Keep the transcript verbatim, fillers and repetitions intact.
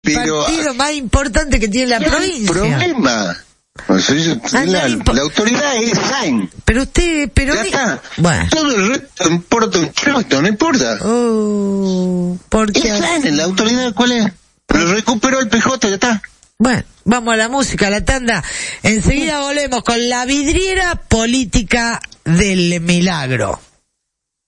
pero, partido más importante que tiene la provincia. Problema. O sea, yo, ah, la, no impo- la autoridad es Sainz. Pero usted, pero Ya di- está. bueno. Todo el resto importa un choto, no importa. Oh, porque Es Sainz, la autoridad, ¿cuál es? Lo recuperó el P J, ya está. bueno, vamos a la música, a la tanda. Enseguida volvemos con la vidriera política del milagro.